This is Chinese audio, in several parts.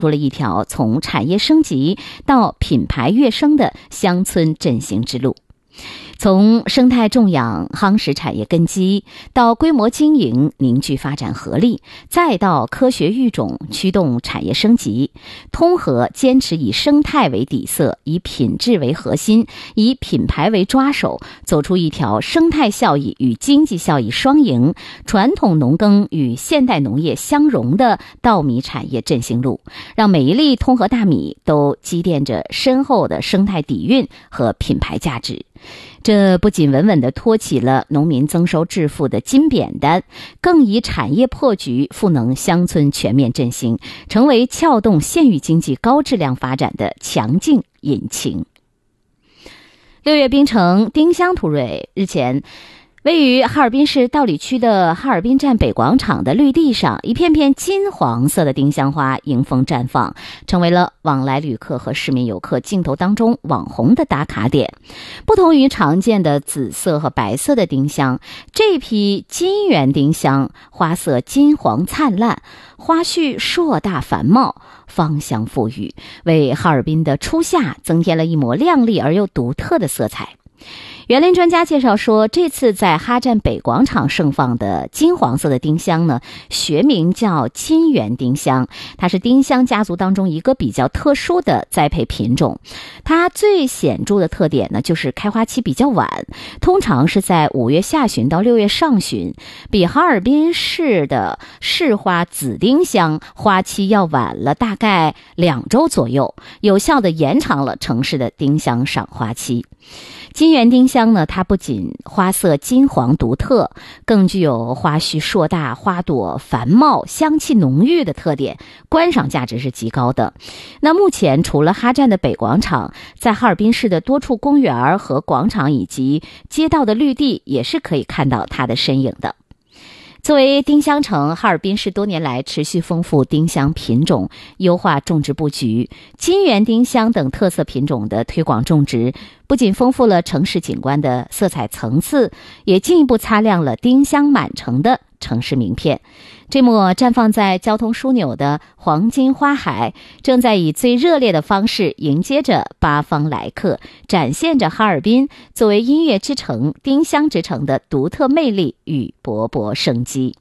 出了一条从产业升级到品牌跃升的乡村振兴之路。从生态种养夯实产业根基，到规模经营凝聚发展合力，再到科学育种驱动产业升级，通和坚持以生态为底色，以品质为核心，以品牌为抓手，走出一条生态效益与经济效益双赢、传统农耕与现代农业相融的稻米产业振兴路，让每一粒通和大米都积淀着深厚的生态底蕴和品牌价值。这不仅稳稳地托起了农民增收致富的金扁担，更以产业破局赋能乡村全面振兴，成为撬动县域经济高质量发展的强劲引擎。6月冰城丁香土蕊日前，位于哈尔滨市道里区的哈尔滨站北广场的绿地上，一片片金黄色的丁香花迎风绽放，成为了往来旅客和市民游客镜头当中网红的打卡点。不同于常见的紫色和白色的丁香，这批金圆丁香花色金黄灿烂，花序硕大繁茂，芳香馥郁，为哈尔滨的初夏增添了一抹亮丽而又独特的色彩。园林专家介绍说，这次在哈站北广场盛放的金黄色的丁香呢，学名叫金圆丁香，它是丁香家族当中一个比较特殊的栽培品种。它最显著的特点呢，就是开花期比较晚，通常是在5月下旬到6月上旬，比哈尔滨市的市花紫丁香花期要晚了大概2周左右，有效地延长了城市的丁香赏花期。金圆丁香呢，它不仅花色金黄独特，更具有花序硕大、花朵繁茂、香气浓郁的特点，观赏价值是极高的。那目前除了哈站的北广场，在哈尔滨市的多处公园和广场以及街道的绿地也是可以看到它的身影的。作为丁香城，哈尔滨市多年来持续丰富丁香品种，优化种植布局，金圆丁香等特色品种的推广种植，不仅丰富了城市景观的色彩层次，也进一步擦亮了丁香满城的城市名片。这抹绽放在交通枢纽的黄金花海，正在以最热烈的方式迎接着八方来客，展现着哈尔滨作为音乐之城、丁香之城的独特魅力与勃勃生机。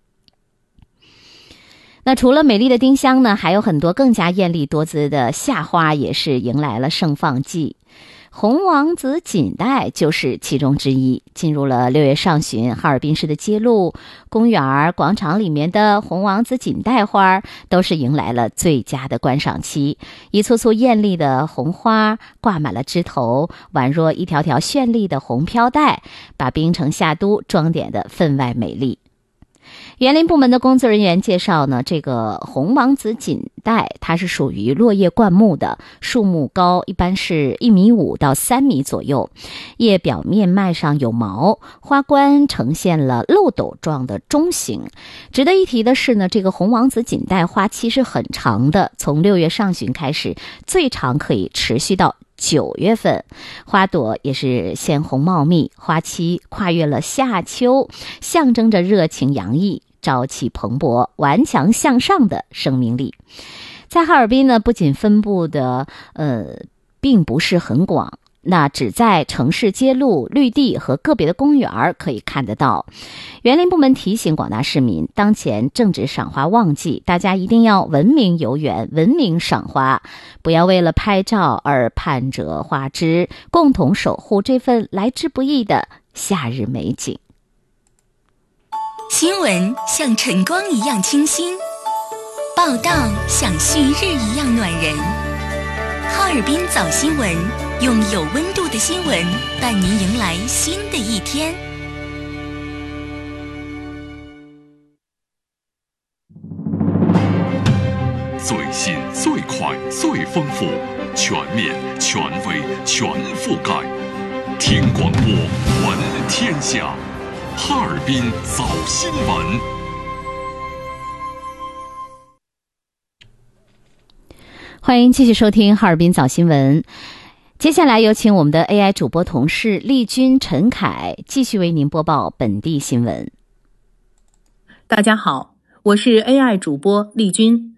那除了美丽的丁香呢，还有很多更加艳丽多姿的夏花也是迎来了盛放季。红王子锦带就是其中之一。进入了6月上旬，哈尔滨市的街路、公园、广场里面的红王子锦带花都是迎来了最佳的观赏期。一簇簇艳丽的红花挂满了枝头，宛若一条条绚丽的红飘带，把冰城夏都装点得分外美丽。园林部门的工作人员介绍呢，这个红王子锦带它是属于落叶灌木的，树木高一般是1.5米到3米左右，叶表面脉上有毛，花冠呈现了漏斗状的中形。值得一提的是呢，这个红王子锦带花期是很长的，从6月上旬开始，最长可以持续到9月份，花朵也是鲜红茂密，花期跨越了夏秋，象征着热情洋溢、朝气蓬勃、顽强向上的生命力。在哈尔滨呢，不仅分布的并不是很广，那只在城市街路、绿地和个别的公园可以看得到。园林部门提醒广大市民，当前正值赏花旺季，大家一定要文明游园、文明赏花，不要为了拍照而攀折花枝，共同守护这份来之不易的夏日美景。 新闻像晨光一样清新，报道像旭日一样暖人。哈尔滨早新闻，用有温度的新闻伴您迎来新的一天。 最新、最快、最丰富，全面、权威、全覆盖。听广播，闻天下。哈尔滨早新闻。 欢迎继续收听哈尔滨早新闻。接下来有请我们的 AI 主播同事丽君、陈凯继续为您播报本地新闻。 大家好，我是 AI 主播丽君。